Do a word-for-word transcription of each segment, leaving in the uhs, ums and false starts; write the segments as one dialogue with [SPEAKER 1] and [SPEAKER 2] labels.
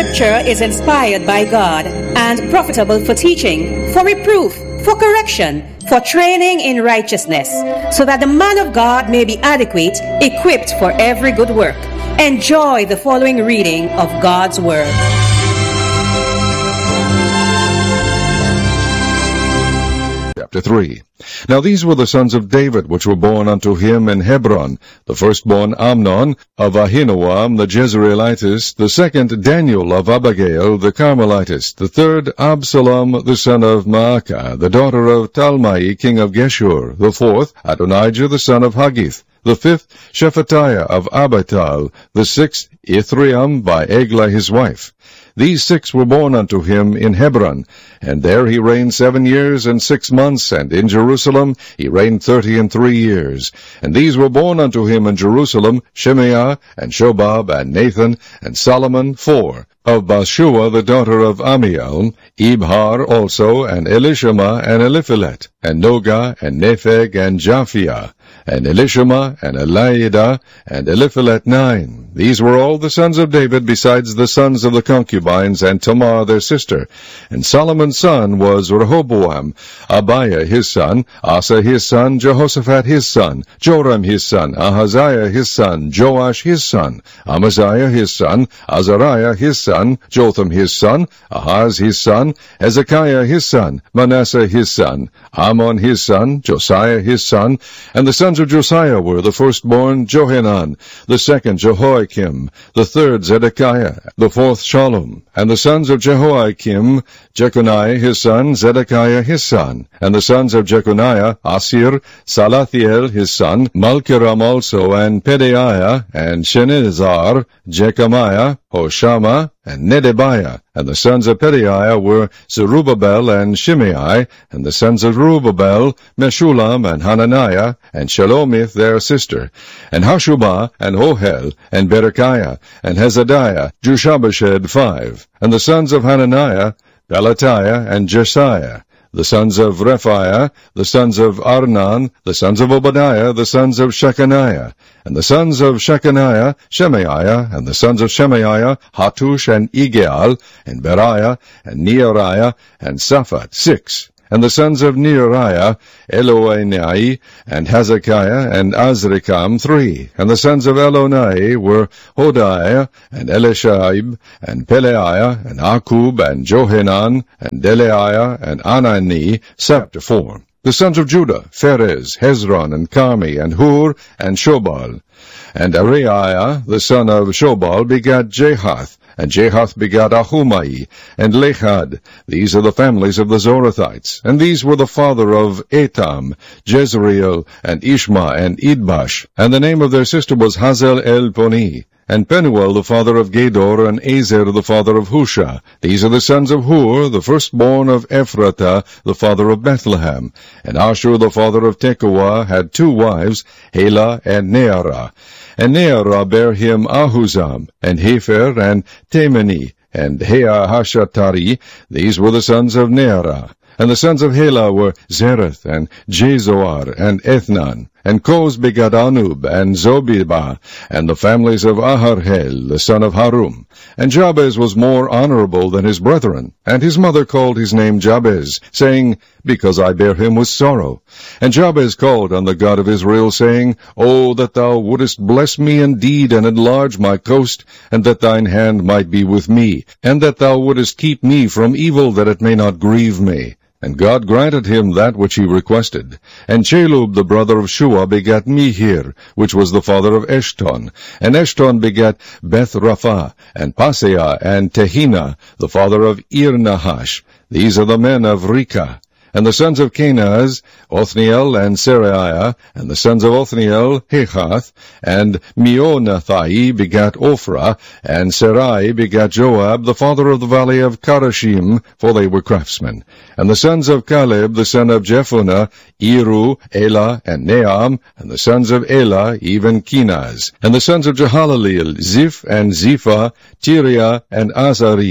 [SPEAKER 1] Scripture is inspired by God and profitable for teaching, for reproof, for correction, for training in righteousness, so that the man of God may be adequate, equipped for every good work. Enjoy the following reading of God's Word.
[SPEAKER 2] Chapter three. Now these were the sons of David, which were born unto him in Hebron: the firstborn Amnon of Ahinoam the Jezreelitess, the second Daniel of Abigail the Carmelitess, the third Absalom the son of Maacah, the daughter of Talmai king of Geshur, the fourth Adonijah the son of Haggith, the fifth Shephatiah of Abital, the sixth Ithream by Eglah his wife. These six were born unto him in Hebron, and there he reigned seven years and six months, and in Jerusalem he reigned thirty and three years. And these were born unto him in Jerusalem, Shemaiah, and Shobab, and Nathan, and Solomon, four. Of Bathshua the daughter of Amiel, Ibhar also, and Elishama, and Eliphelet, and Noga, and Nepheg, and Japhia, and Elishama, and Eliada, and Eliphelet nine. These were all the sons of David, besides the sons of the concubines, and Tamar their sister. And Solomon's son was Rehoboam, Abiah his son, Asa his son, Jehoshaphat his son, Joram his son, Ahaziah his son, Joash his son, Amaziah his son, Azariah his son, Jotham his son, Ahaz his son, Hezekiah his son, Manasseh his son, Amon his son, Josiah his son. And the sons of Josiah were the firstborn Johanan, the second Jehoiakim, the third Zedekiah, the fourth Shallum. And the sons of Jehoiakim, Jeconiah his son, Zedekiah his son. And the sons of Jeconiah, Asir, Salathiel his son, Malkiram also, and Pedaiah, and Shenazar, Jechamiah, Hoshama, and Nedebiah. And the sons of Pedaiah were Zerubbabel and Shimei. And the sons of Zerubbabel, Meshulam, and Hananiah, and Shelomith their sister, and Hashubah, and Ohel, and Berechiah, and Hezadiah, Jushabashad five. And the sons of Hananiah, Pelatiah, and Jesiah. The sons of Rephaiah, the sons of Arnan, the sons of Obadiah, the sons of Shechaniah. And the sons of Shechaniah, Shemaiah, and the sons of Shemaiah, Hattush, and Igeal, and Beriah, and Neariah, and Saphat, six. And the sons of Neariah, Eloenai, and Hezekiah, and Azrikam, three. And the sons of Elonai were Hodiah, and Elishaib, and Peleiah, and Akub, and Johanan, and Deleiah, and Anani, chapter four. The sons of Judah, Pharez, Hezron, and Carmi, and Hur, and Shobal. And Ariah, the son of Shobal, begat Jahath, and Jahath begat Ahumai, and Lechad. These are the families of the Zorathites. And these were the father of Etam, Jezreel, and Ishma, and Idbash. And the name of their sister was Hazel el-Poni. And Penuel the father of Gedor, and Ezer the father of Husha. These are the sons of Hur, the firstborn of Ephratah, the father of Bethlehem. And Ashur the father of Tekoa had two wives, Helah and Nearah. And Nearah bare him Ahuzam, and Hefer, and Temeni, and Heahashatari. These were the sons of Nearah. And the sons of Helah were Zereth, and Jezoar, and Ethnan. And Koz begat Anub, and Zobibah, and the families of Aharhel, the son of Harum. And Jabez was more honorable than his brethren. And his mother called his name Jabez, saying, Because I bare him with sorrow. And Jabez called on the God of Israel, saying, O that thou wouldest bless me indeed, and enlarge my coast, and that thine hand might be with me, and that thou wouldest keep me from evil, that it may not grieve me. And God granted him that which he requested. And Chelub the brother of Shua begat Mehir, which was the father of Eshton. And Eshton begat Beth-Rapha, and Paseah, and Tehina, the father of Ir-Nahash. These are the men of Rechah. And the sons of Kenaz, Othniel and Seraiah, and the sons of Othniel, Hechath, and Meonathai begat Ophrah, and Sarai begat Joab, the father of the valley of Karashim, for they were craftsmen. And the sons of Caleb, the son of Jephunneh, Eru, Elah, and Naam, and the sons of Elah, even Kenaz. And the sons of Jehalaleel, Ziph, and Ziphah, Tiriah, and Azareel.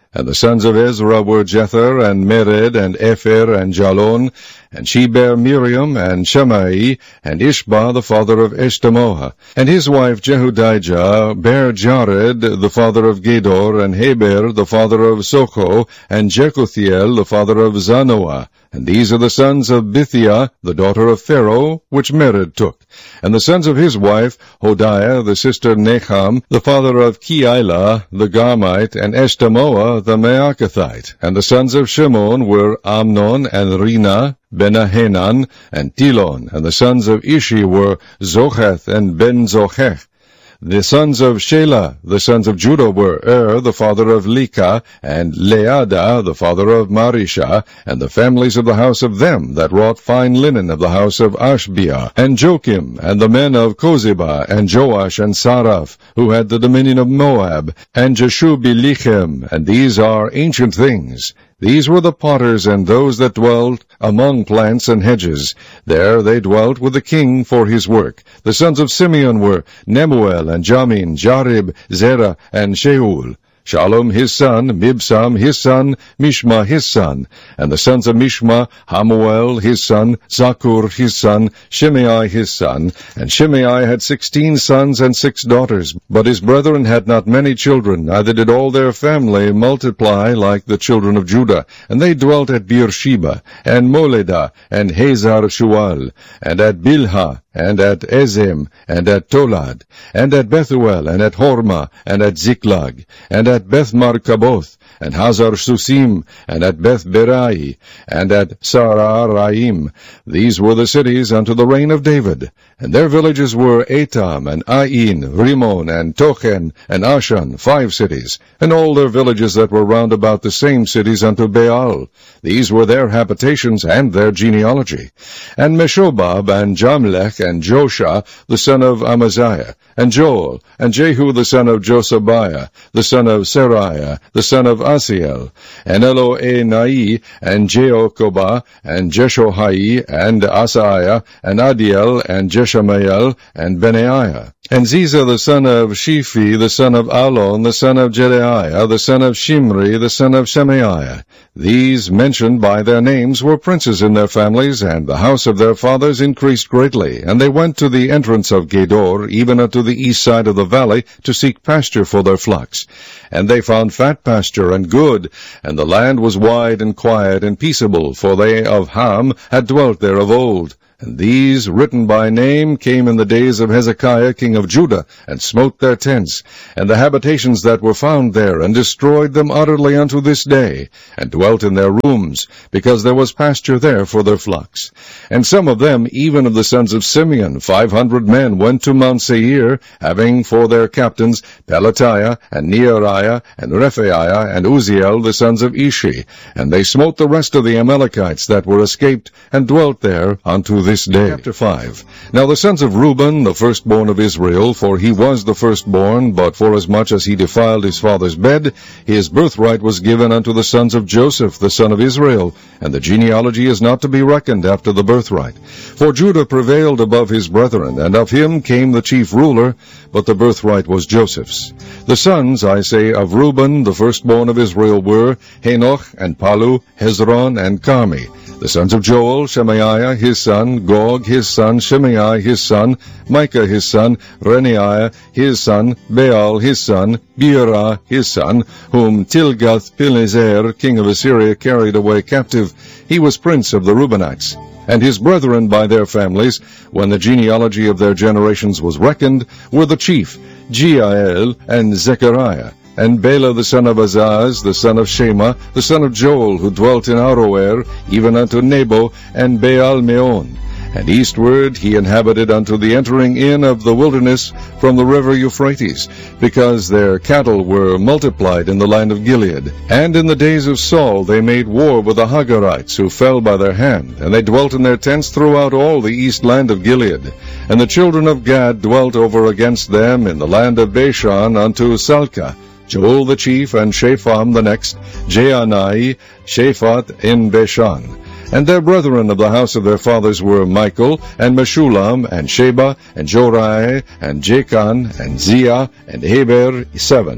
[SPEAKER 2] And the sons of Ezra were Jether, and Mered, and Epher, and Jalon. And she bare Miriam, and Shammai, and Ishba, the father of Eshtemoa. And his wife Jehudijah bare Jared, the father of Gedor, and Heber, the father of Socho, and Jekuthiel, the father of Zanoah. And these are the sons of Bithiah, the daughter of Pharaoh, which Mered took. And the sons of his wife, Hodiah, the sister Necham, the father of Keilah, the Garmite, and Eshtemoa, the Maacathite. And the sons of Shimon were Amnon, and Rina, Benahanan, and Tilon. And the sons of Ishi were Zocheth, and Ben-Zochech. The sons of Shelah, the sons of Judah, were Er, the father of Leka, and Leada, the father of Marisha, and the families of the house of them that wrought fine linen of the house of Ashbia, and Joachim, and the men of Kozeba, and Joash, and Saraph, who had the dominion of Moab, and Jeshubi-Lechem, and these are ancient things. These were the potters and those that dwelt among plants and hedges. There they dwelt with the king for his work. The sons of Simeon were Nemuel, and Jamin, Jarib, Zerah, and Sheul. Shalom his son, Mibsam his son, Mishma his son. And the sons of Mishma, Hamuel his son, Zakur his son, Shimei his son. And Shimei had sixteen sons and six daughters. But his brethren had not many children, neither did all their family multiply like the children of Judah. And they dwelt at Beersheba, and Moledah, and Hazar Shual, and at Bilhah, and at Ezem, and at Tolad, and at Bethuel, and at Hormah, and at Ziklag, and at Beth Markaboth, and Hazar Susim, and at Beth Berai, and at Sararaim. These were the cities unto the reign of David. And their villages were Etam, and Ain, Rimmon, and Tochen, and Ashan, five cities, and all their villages that were round about the same cities unto Baal. These were their habitations and their genealogy. And Meshobab, and Jamlech, and Josha, the son of Amaziah, and Joel, and Jehu the son of Josabiah, the son of Seraiah, the son of Asiel, and Eloenai, and Jeokobah, and Jeshohai, and Asaiah, and Adiel, and Jeshamael, and Benaiah. And Ziza the son of Shiphi, the son of Alon, the son of Jedaiah, the son of Shimri, the son of Shemaiah. These, mentioned by their names, were princes in their families, and the house of their fathers increased greatly. And they went to the entrance of Gedor, even unto the east side of the valley, to seek pasture for their flocks. And they found fat pasture and good, and the land was wide and quiet and peaceable, for they of Ham had dwelt there of old. And these, written by name, came in the days of Hezekiah king of Judah, and smote their tents, and the habitations that were found there, and destroyed them utterly unto this day, and dwelt in their rooms, because there was pasture there for their flocks. And some of them, even of the sons of Simeon, five hundred men, went to Mount Seir, having for their captains Pelatiah, and Neariah, and Rephaiah, and Uziel, the sons of Ishi. And they smote the rest of the Amalekites that were escaped, and dwelt there unto this day. Chapter five. Now the sons of Reuben, the firstborn of Israel, for he was the firstborn, but forasmuch as he defiled his father's bed, his birthright was given unto the sons of Joseph, the son of Israel, and the genealogy is not to be reckoned after the birthright. For Judah prevailed above his brethren, and of him came the chief ruler, but the birthright was Joseph's. The sons, I say, of Reuben, the firstborn of Israel, were Henoch, and Palu, Hezron, and Carmi. The sons of Joel, Shemaiah his son, Gog his son, Shimei his son, Micah his son, Renaiah his son, Baal his son, Beerah his son, whom Tilgath-Pileser, king of Assyria, carried away captive. He was prince of the Reubenites. And his brethren by their families, when the genealogy of their generations was reckoned, were the chief, Jeiel and Zechariah, and Bela the son of Azaz, the son of Shema, the son of Joel, who dwelt in Aroer, even unto Nebo, and Baal-Meon. And eastward he inhabited unto the entering in of the wilderness from the river Euphrates, because their cattle were multiplied in the land of Gilead. And in the days of Saul they made war with the Hagarites, who fell by their hand, and they dwelt in their tents throughout all the east land of Gilead. And the children of Gad dwelt over against them in the land of Bashan unto Salcah. Joel the chief, and Shapham the next, Jeanai, Shaphat in Bashan. And their brethren of the house of their fathers were Michael, and Meshulam, and Sheba, and Jorai, and Jachan, and Ziah, and Heber, seven.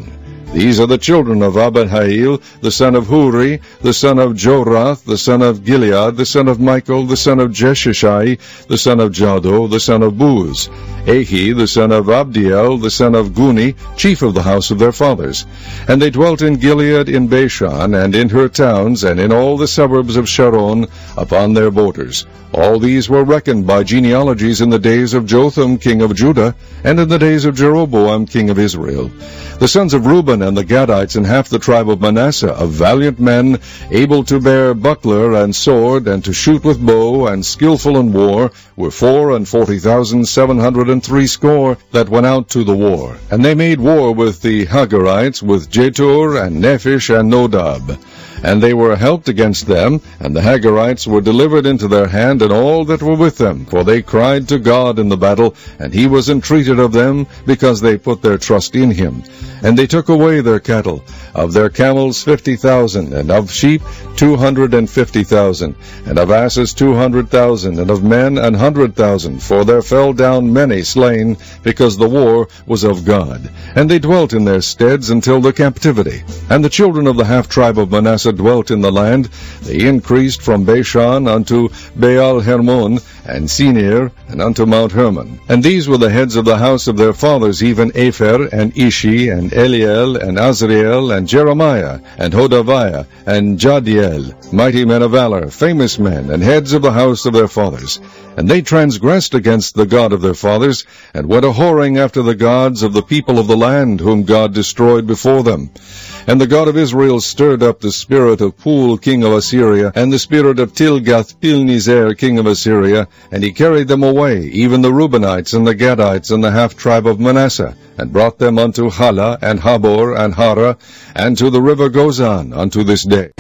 [SPEAKER 2] These are the children of Abihail, the son of Huri, the son of Jorath, the son of Gilead, the son of Michael, the son of Jeshishai, the son of Jado, the son of Buz, Ahi, the son of Abdiel, the son of Guni, chief of the house of their fathers. And they dwelt in Gilead, in Bashan, and in her towns, and in all the suburbs of Sharon, upon their borders. All these were reckoned by genealogies in the days of Jotham king of Judah, and in the days of Jeroboam king of Israel. The sons of Reuben and the Gadites and half the tribe of Manasseh, of valiant men, able to bear buckler and sword, and to shoot with bow, and skillful in war, were four and forty thousand seven hundred and three score that went out to the war. And they made war with the Hagarites, with Jetur, and Nephish, and Nodab. And they were helped against them, and the Hagarites were delivered into their hand, and all that were with them. For they cried to God in the battle, and he was entreated of them, because they put their trust in him. And they took away their cattle, of their camels fifty thousand, and of sheep two hundred and fifty thousand, and of asses two hundred thousand, and of men an hundred thousand. For there fell down many slain, because the war was of God. And they dwelt in their steads until the captivity. And the children of the half-tribe of Manasseh dwelt in the land. They increased from Bashan unto Baal Hermon, and Senir, and unto Mount Hermon. And these were the heads of the house of their fathers, even Epher, and Ishi, and Eliel, and Azriel, and Jeremiah, and Hodaviah, and Jadiel, mighty men of valor, famous men, and heads of the house of their fathers. And they transgressed against the God of their fathers, and went a-whoring after the gods of the people of the land, whom God destroyed before them. And the God of Israel stirred up the spirit of Pul, king of Assyria, and the spirit of Tilgath-Pilneser, king of Assyria, and he carried them away, even the Reubenites, and the Gadites, and the half-tribe of Manasseh, and brought them unto Hala, and Habor, and Hara, and to the river Gozan unto this day.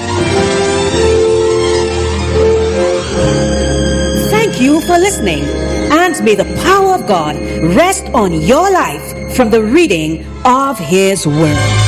[SPEAKER 1] Thank you for listening, and may the power of God rest on your life from the reading of His Word.